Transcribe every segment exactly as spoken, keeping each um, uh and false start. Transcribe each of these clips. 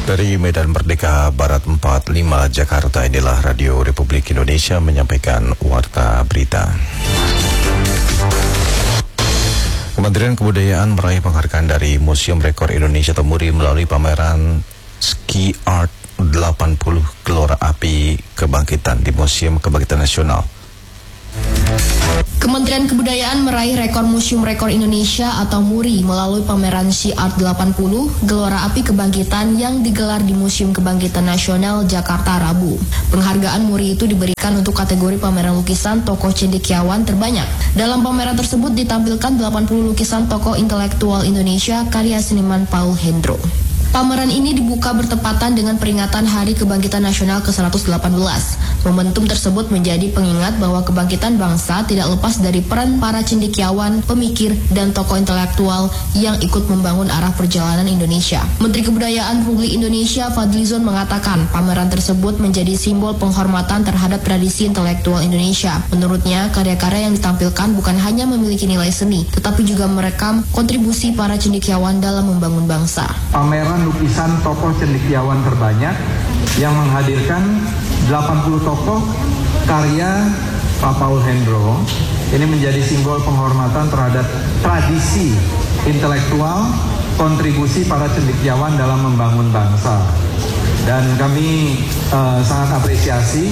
Dari Medan Merdeka Barat empat puluh lima Jakarta, inilah Radio Republik Indonesia menyampaikan warta berita. Kementerian Kebudayaan meraih penghargaan dari Museum Rekor Indonesia atau MURI melalui pameran Ski Art delapan puluh Gelora Api Kebangkitan di Museum Kebangkitan Nasional. Kementerian Kebudayaan meraih rekor Museum Rekor Indonesia atau MURI melalui pameran Ski Art delapan puluh Gelora Api Kebangkitan yang digelar di Museum Kebangkitan Nasional Jakarta Rabu. Penghargaan MURI itu diberikan untuk kategori pameran lukisan tokoh cendekiawan terbanyak. Dalam pameran tersebut ditampilkan delapan puluh lukisan tokoh intelektual Indonesia karya seniman Paul Hendro. Pameran ini dibuka bertepatan dengan peringatan Hari Kebangkitan Nasional ke seratus delapan belas. Momentum tersebut menjadi pengingat bahwa kebangkitan bangsa tidak lepas dari peran para cendekiawan, pemikir, dan tokoh intelektual yang ikut membangun arah perjalanan Indonesia. Menteri Kebudayaan Republik Indonesia Fadlizon mengatakan pameran tersebut menjadi simbol penghormatan terhadap tradisi intelektual Indonesia. Menurutnya, karya-karya yang ditampilkan bukan hanya memiliki nilai seni, tetapi juga merekam kontribusi para cendekiawan dalam membangun bangsa. Pameran lukisan tokoh cendekiawan terbanyak yang menghadirkan delapan puluh tokoh karya Pak Paul Hendro ini menjadi simbol penghormatan terhadap tradisi intelektual, kontribusi para cendekiawan dalam membangun bangsa. Dan kami uh, sangat apresiasi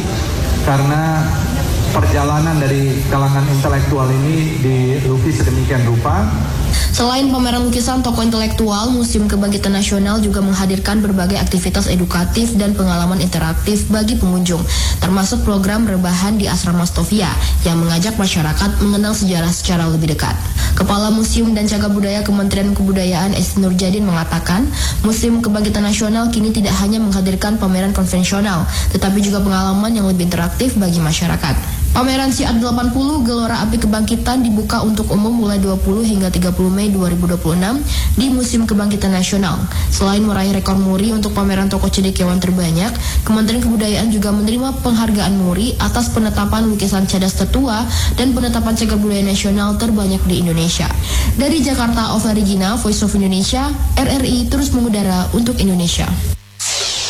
karena perjalanan dari kalangan intelektual ini dilukis sedemikian rupa. Selain pameran lukisan tokoh intelektual, Museum Kebangkitan Nasional juga menghadirkan berbagai aktivitas edukatif dan pengalaman interaktif bagi pengunjung, termasuk program rebahan di Asrama Stovia yang mengajak masyarakat mengenal sejarah secara lebih dekat. Kepala Museum dan Cagar Budaya Kementerian Kebudayaan Esti Nurjadin mengatakan, Museum Kebangkitan Nasional kini tidak hanya menghadirkan pameran konvensional, tetapi juga pengalaman yang lebih interaktif bagi masyarakat. Pameran Ski Art delapan puluh Gelora Api Kebangkitan dibuka untuk umum mulai dua puluh hingga tiga puluh Mei dua ribu dua puluh enam di Museum Kebangkitan Nasional. Selain meraih rekor MURI untuk pameran tokoh cendekiawan terbanyak, Kementerian Kebudayaan juga menerima penghargaan MURI atas penetapan lukisan cadas tertua dan penetapan cagar budaya nasional terbanyak di Indonesia. Dari Jakarta, Ova Regina, Voice of Indonesia, R R I terus mengudara untuk Indonesia.